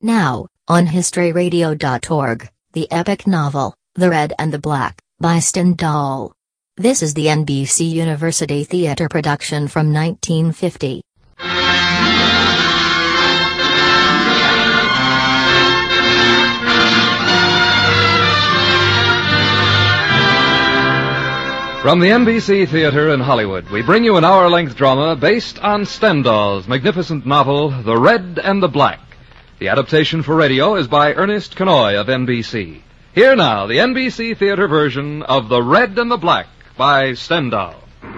Now, on historyradio.org, the epic novel, The Red and the Black, by Stendhal. This is the NBC University Theater production from 1950. From the NBC Theater in Hollywood, we bring you an hour-length drama based on Stendhal's magnificent novel, The Red and the Black. The adaptation for radio is by Ernest Kinoy of NBC. Here now, the NBC Theater version of The Red and the Black by Stendhal.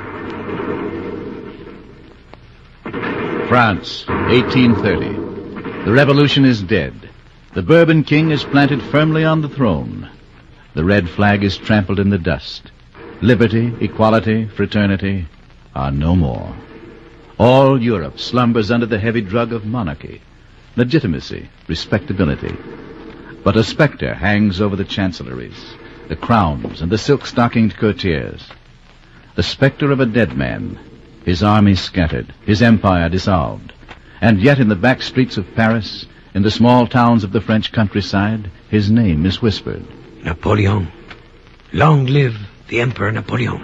France, 1830. The revolution is dead. The Bourbon king is planted firmly on the throne. The red flag is trampled in the dust. Liberty, equality, fraternity are no more. All Europe slumbers under the heavy drug of monarchy, legitimacy, respectability. But a specter hangs over the chancelleries, the crowns, and the silk-stockinged courtiers. The specter of a dead man, his army scattered, his empire dissolved. And yet in the back streets of Paris, in the small towns of the French countryside, his name is whispered. Napoleon. Long live the Emperor Napoleon.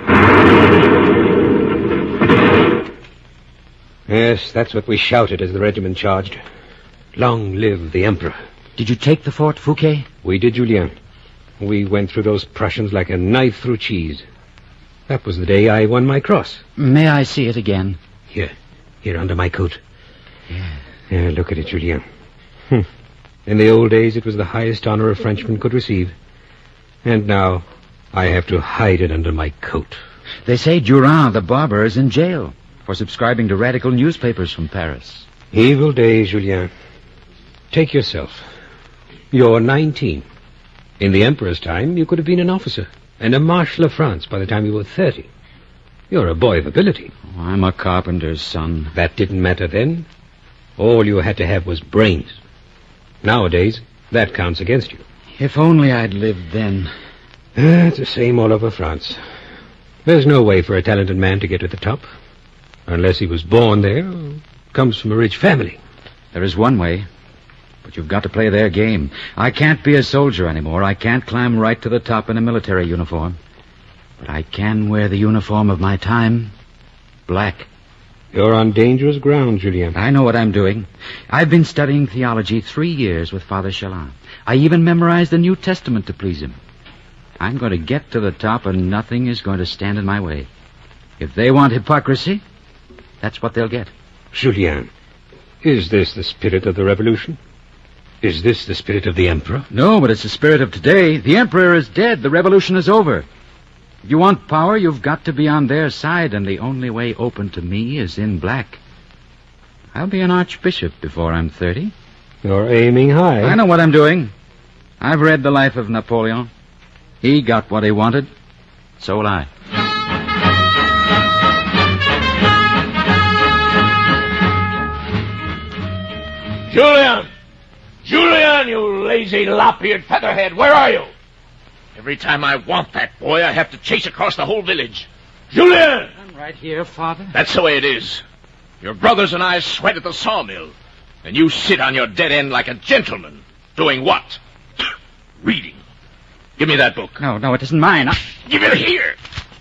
Yes, that's what we shouted as the regiment charged. Long live the Emperor. Did you take the fort, Fouquet? We did, Julien. We went through those Prussians like a knife through cheese. That was the day I won my cross. May I see it again? Here under my coat. Yeah. Yeah, look at it, Julien. In the old days, it was the highest honor a Frenchman could receive. And now I have to hide it under my coat. They say Durand, the barber, is in jail for subscribing to radical newspapers from Paris. Evil days, Julien. Take yourself. You're 19. In the Emperor's time, you could have been an officer and a Marshal of France by the time you were 30. You're a boy of ability. Oh, I'm a carpenter's son. That didn't matter then. All you had to have was brains. Nowadays, that counts against you. If only I'd lived then. It's the same all over France. There's no way for a talented man to get to the top. Unless he was born there or comes from a rich family. There is one way, but you've got to play their game. I can't be a soldier anymore. I can't climb right to the top in a military uniform. But I can wear the uniform of my time. Black. You're on dangerous ground, Julien. I know what I'm doing. I've been studying theology 3 years with Father Chalin. I even memorized the New Testament to please him. I'm going to get to the top, and nothing is going to stand in my way. If they want hypocrisy, that's what they'll get. Julien, is this the spirit of the revolution? Is this the spirit of the Emperor? No, but it's the spirit of today. The Emperor is dead. The revolution is over. If you want power, you've got to be on their side, and the only way open to me is in black. I'll be an archbishop before I'm 30. You're aiming high. I know what I'm doing. I've read the life of Napoleon. He got what he wanted. So will I. Julien, you lazy, lop-eared featherhead, where are you? Every time I want that boy, I have to chase across the whole village. Julien! I'm right here, Father. That's the way it is. Your brothers and I sweat at the sawmill, and you sit on your dead end like a gentleman. Doing what? Reading. Give me that book. No, it isn't mine. Give it here.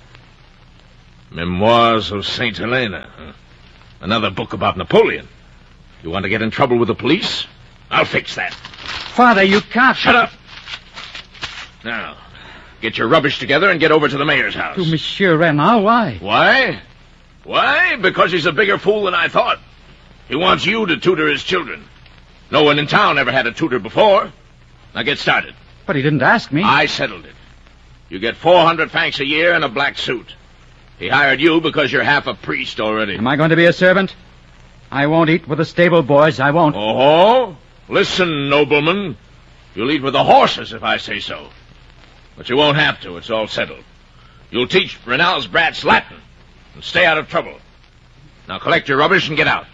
Memoirs of St. Helena. Huh? Another book about Napoleon. You want to get in trouble with the police? I'll fix that. Father, you can't. Shut up. Now, get your rubbish together and get over to the mayor's house. To Monsieur Renal, why? Why? Why? Because he's a bigger fool than I thought. He wants you to tutor his children. No one in town ever had a tutor before. Now get started. But he didn't ask me. I settled it. You get 400 francs a year and a black suit. He hired you because you're half a priest already. Am I going to be a servant? I won't eat with the stable boys. I won't. Oh? Listen, nobleman. You'll eat with the horses if I say so. But you won't have to. It's all settled. You'll teach Renal's brats Latin and stay out of trouble. Now collect your rubbish and get out.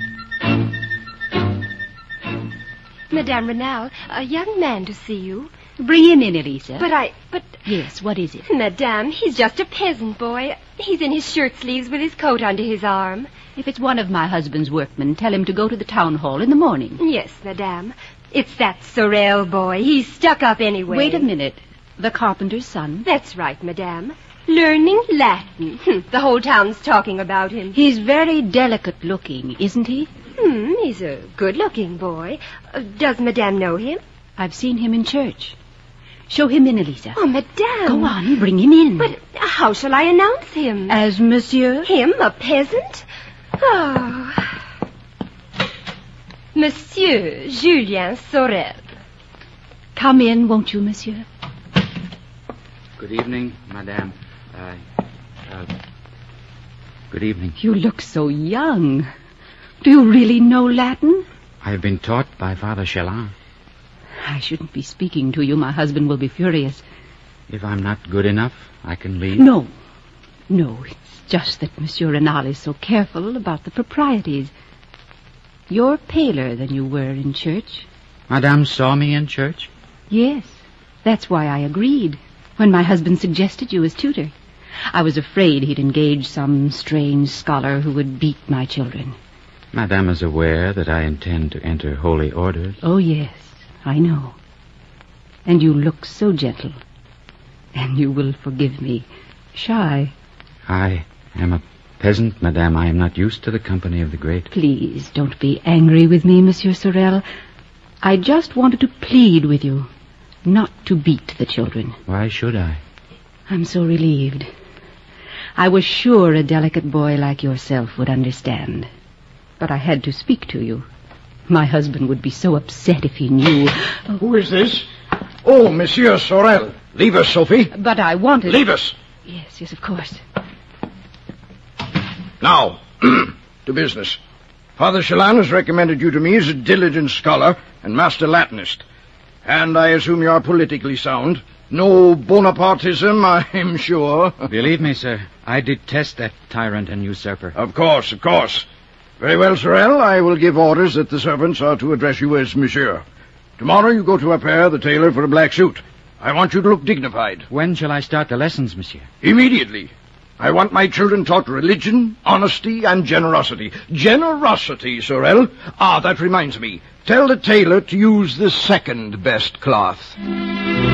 Madame Renal, a young man to see you. Bring him in, Elisa. But... Yes, what is it? Madame, he's just a peasant boy. He's in his shirt sleeves with his coat under his arm. If it's one of my husband's workmen, tell him to go to the town hall in the morning. Yes, Madame. It's that Sorel boy. He's stuck up anyway. Wait a minute. The carpenter's son? That's right, Madame. Learning Latin. The whole town's talking about him. He's very delicate looking, isn't he? He's a good-looking boy. Does Madame know him? I've seen him in church. Show him in, Elisa. Oh, Madame. Go on, bring him in. But how shall I announce him? As Monsieur? Him, a peasant? Oh. Monsieur Julien Sorel. Come in, won't you, Monsieur? Good evening, Madame. Good evening. You look so young. Do you really know Latin? I've been taught by Father Chelan. I shouldn't be speaking to you. My husband will be furious. If I'm not good enough, I can leave? No, it's just that Monsieur Renal is so careful about the proprieties. You're paler than you were in church. Madame saw me in church? Yes, that's why I agreed when my husband suggested you as tutor. I was afraid he'd engage some strange scholar who would beat my children. Madame is aware that I intend to enter holy orders? Oh, yes, I know. And you look so gentle. And you will forgive me. Shy. I am a peasant, Madame. I am not used to the company of the great. Please, don't be angry with me, Monsieur Sorel. I just wanted to plead with you not to beat the children. Why should I? I'm so relieved. I was sure a delicate boy like yourself would understand. But I had to speak to you. My husband would be so upset if he knew. Who is this? Oh, Monsieur Sorel. Leave us, Sophie. But I wanted... Leave us. Yes, of course. Now, to business. Father Chelan has recommended you to me as a diligent scholar and master Latinist. And I assume you are politically sound. No Bonapartism, I'm sure. Believe me, sir, I detest that tyrant and usurper. Of course. Very well, Sorel. I will give orders that the servants are to address you as Monsieur. Tomorrow you go to Appert, the tailor, for a black suit. I want you to look dignified. When shall I start the lessons, Monsieur? Immediately. I want my children taught religion, honesty, and generosity. Generosity, Sorel. That reminds me. Tell the tailor to use the second best cloth.